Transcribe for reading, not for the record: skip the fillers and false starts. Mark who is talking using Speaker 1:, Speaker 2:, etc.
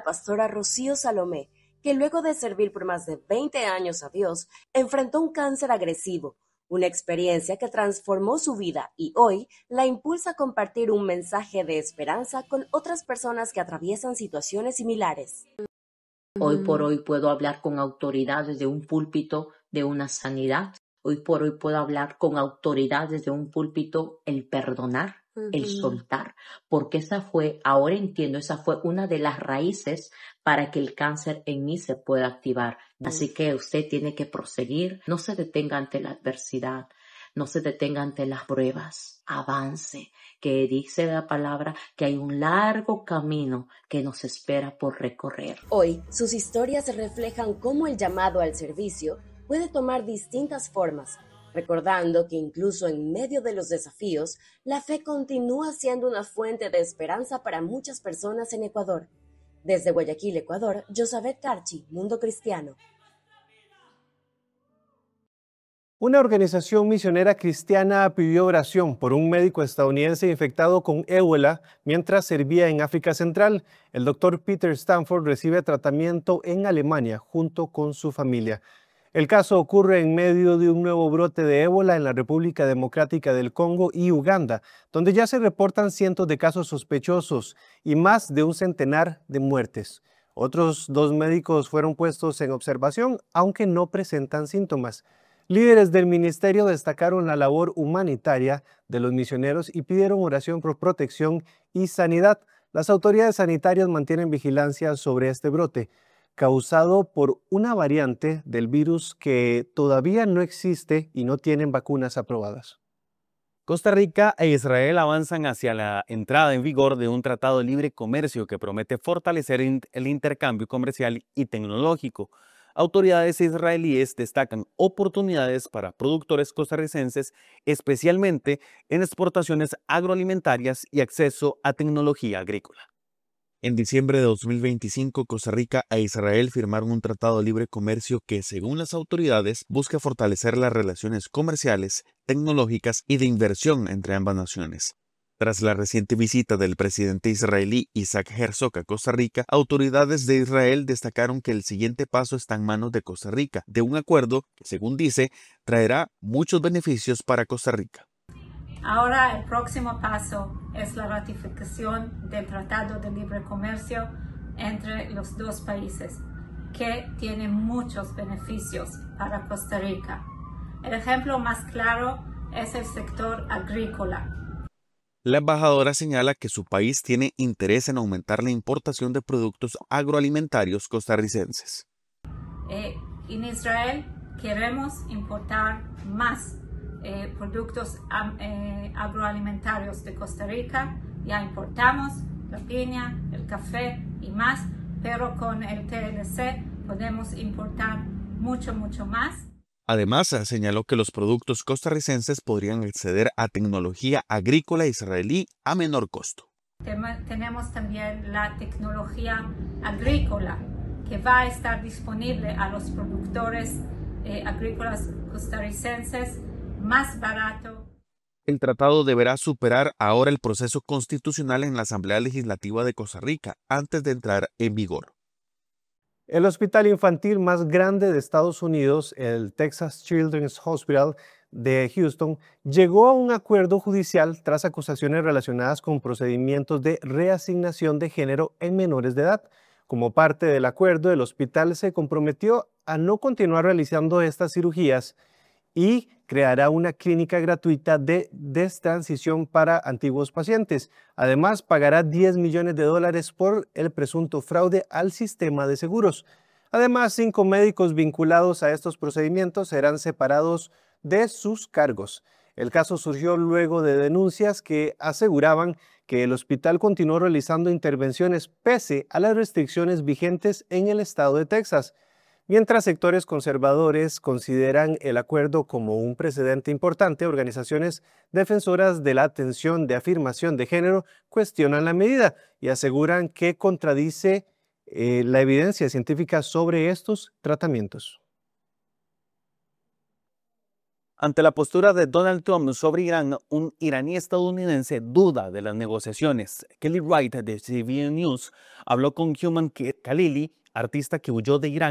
Speaker 1: pastora Rocío Salomé, que luego de servir por más de 20 años a Dios, enfrentó un cáncer agresivo, una experiencia que transformó su vida y hoy la impulsa a compartir un mensaje de esperanza con otras personas que atraviesan situaciones similares.
Speaker 2: Hoy por hoy puedo hablar con autoridad desde un púlpito de una sanidad. Hoy por hoy puedo hablar con autoridad desde un púlpito el perdonar, el soltar, porque ahora entiendo, esa fue una de las raíces para que el cáncer en mí se pueda activar. Así que usted tiene que proseguir, no se detenga ante la adversidad, no se detenga ante las pruebas, avance, que dice la palabra que hay un largo camino que nos espera por recorrer.
Speaker 1: Hoy, sus historias reflejan cómo el llamado al servicio puede tomar distintas formas, recordando que incluso en medio de los desafíos, la fe continúa siendo una fuente de esperanza para muchas personas en Ecuador. Desde Guayaquil, Ecuador, Josabeth Carchi, Mundo Cristiano.
Speaker 3: Una organización misionera cristiana pidió oración por un médico estadounidense infectado con ébola mientras servía en África Central. El doctor Peter Stanford recibe tratamiento en Alemania junto con su familia. El caso ocurre en medio de un nuevo brote de ébola en la República Democrática del Congo y Uganda, donde ya se reportan cientos de casos sospechosos y más de un centenar de muertes. Otros 2 médicos fueron puestos en observación, aunque no presentan síntomas. Líderes del ministerio destacaron la labor humanitaria de los misioneros y pidieron oración por protección y sanidad. Las autoridades sanitarias mantienen vigilancia sobre este brote, causado por una variante del virus que todavía no existe y no tienen vacunas aprobadas.
Speaker 4: Costa Rica e Israel avanzan hacia la entrada en vigor de un tratado de libre comercio que promete fortalecer el intercambio comercial y tecnológico. Autoridades israelíes destacan oportunidades para productores costarricenses, especialmente en exportaciones agroalimentarias y acceso a tecnología agrícola.
Speaker 5: En diciembre de 2025, Costa Rica e Israel firmaron un tratado de libre comercio que, según las autoridades, busca fortalecer las relaciones comerciales, tecnológicas y de inversión entre ambas naciones. Tras la reciente visita del presidente israelí Isaac Herzog a Costa Rica, autoridades de Israel destacaron que el siguiente paso está en manos de Costa Rica, de un acuerdo que, según dice, traerá muchos beneficios para Costa Rica.
Speaker 6: Ahora el próximo paso es la ratificación del Tratado de Libre Comercio entre los dos países, que tiene muchos beneficios para Costa Rica. El ejemplo más claro es el sector agrícola.
Speaker 5: La embajadora señala que su país tiene interés en aumentar la importación de productos agroalimentarios costarricenses.
Speaker 6: En Israel queremos importar más productos agroalimentarios de Costa Rica. Ya importamos la piña, el café y más, pero con el TLC podemos importar mucho más.
Speaker 5: Además, señaló que los productos costarricenses podrían acceder a tecnología agrícola israelí a menor costo.
Speaker 6: Tenemos también la tecnología agrícola que va a estar disponible a los productores agrícolas costarricenses más barato.
Speaker 5: El tratado deberá superar ahora el proceso constitucional en la Asamblea Legislativa de Costa Rica antes de entrar en vigor.
Speaker 3: El hospital infantil más grande de Estados Unidos, el Texas Children's Hospital de Houston, llegó a un acuerdo judicial tras acusaciones relacionadas con procedimientos de reasignación de género en menores de edad. Como parte del acuerdo, el hospital se comprometió a no continuar realizando estas cirugías y creará una clínica gratuita de destransición para antiguos pacientes. Además, pagará $10 millones por el presunto fraude al sistema de seguros. Además, 5 médicos vinculados a estos procedimientos serán separados de sus cargos. El caso surgió luego de denuncias que aseguraban que el hospital continuó realizando intervenciones pese a las restricciones vigentes en el estado de Texas. Mientras sectores conservadores consideran el acuerdo como un precedente importante, organizaciones defensoras de la atención de afirmación de género cuestionan la medida y aseguran que contradice la evidencia científica sobre estos tratamientos.
Speaker 4: Ante la postura de Donald Trump sobre Irán, un iraní estadounidense duda de las negociaciones. Kelly Wright de CBN News habló con Human Khalili, artista que huyó de Irán